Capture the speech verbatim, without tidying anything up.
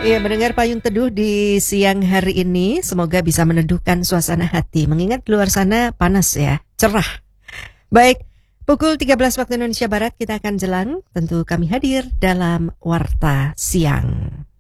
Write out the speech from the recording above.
Iya, mendengar payung teduh di siang hari ini semoga bisa meneduhkan suasana hati. Mengingat di luar sana panas ya, cerah. Baik, pukul tiga belas waktu Indonesia Barat kita akan jelang. Tentu kami hadir dalam Warta Siang.